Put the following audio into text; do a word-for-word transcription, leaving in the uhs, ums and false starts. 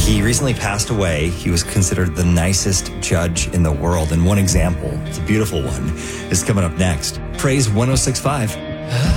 He recently passed away. He was considered the nicest judge in the world. And one example, it's a beautiful one, is coming up next. Praise one oh six point five.